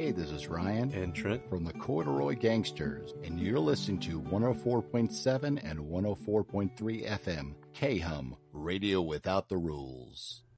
Hey, this is Ryan and Trent from the Corduroy Gangsters, and you're listening to 104.7 and 104.3 FM, K-Hum, Radio Without the Rules.